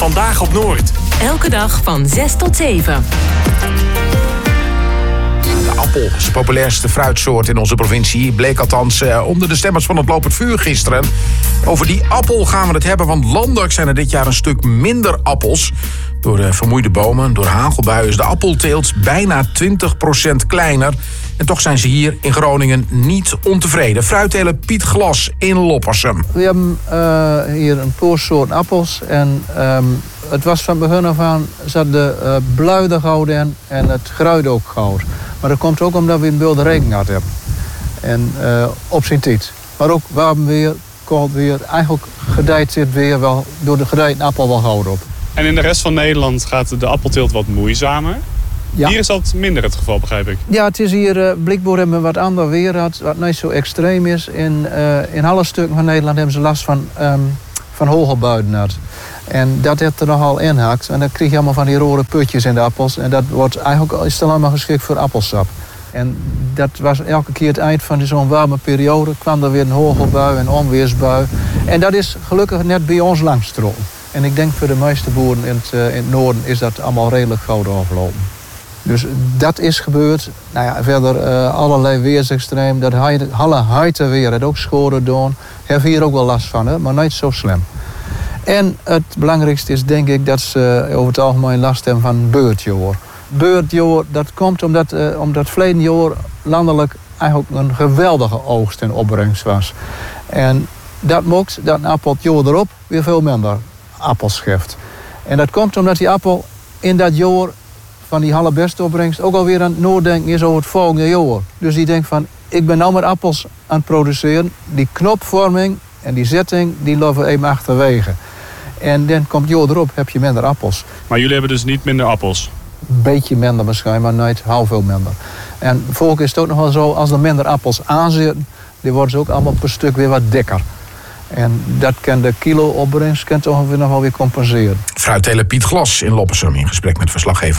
Vandaag op Noord. Elke dag van 6 tot 7. De appel is de populairste fruitsoort in onze provincie. Bleek althans onder de stemmers van het Lopend Vuur gisteren. Over die appel gaan we het hebben, want landelijk zijn er dit jaar een stuk minder appels. Door de vermoeide bomen, door hagelbuien is de appelteelt bijna 20% kleiner. En toch zijn ze hier in Groningen niet ontevreden. Fruitteler Piet Glas in Loppersum. We hebben hier een paar soorten appels. En het was van begin af aan zat de bluiden goud in en het gruid ook goud. Maar dat komt ook omdat we een wilde regen gehad hebben. En op zijn tijd. Maar ook warm weer, koud weer. Eigenlijk gedijt zit weer wel door de gedijde appel wel goud op. En in de rest van Nederland gaat de appelteelt wat moeizamer. Ja. Hier is dat minder het geval, begrijp ik. Ja, het is hier, blijkbaar hebben we wat ander weer gehad, wat niet zo extreem is. In alle stukken van Nederland hebben ze last van hogelbuien gehad. En dat heeft er nogal inhakt. En dan krijg je allemaal van die rode putjes in de appels. En dat wordt eigenlijk is het allemaal geschikt voor appelsap. En dat was elke keer het eind van zo'n warme periode. Kwam er weer een hogelbui, een onweersbui. En dat is gelukkig net bij ons langstroom. En ik denk voor de meeste boeren in het noorden is dat allemaal redelijk goud afgelopen. Dus dat is gebeurd. Nou ja, verder allerlei weersextreem. Dat alle heite weer het ook schoren doen. Hebben hier ook wel last van, hè? Maar niet zo slim. En het belangrijkste is denk ik dat ze over het algemeen last hebben van beurtjoor. Beurtjoor, dat komt omdat verleden jaar landelijk eigenlijk een geweldige oogst en opbrengst was. En dat maakt dat een appel het jaar erop weer veel minder appels geeft. En dat komt omdat die appel in dat jaar van die allerbeste opbrengst ook alweer aan het nadenken is over het volgende jaar. Dus die denkt van, ik ben nou met appels aan het produceren. Die knopvorming en die zetting, die lopen we even achterwege. En dan komt het jaar erop, heb je minder appels. Maar jullie hebben dus niet minder appels? Een beetje minder waarschijnlijk, maar niet heel veel minder. En volgens is het ook nog wel zo, als er minder appels aanzitten, die worden ze ook allemaal per stuk weer wat dikker. En dat kan de kilo opbrengst ongeveer nog wel weer compenseren. Fruitteler Piet Glas in Loppersum in gesprek met verslaggever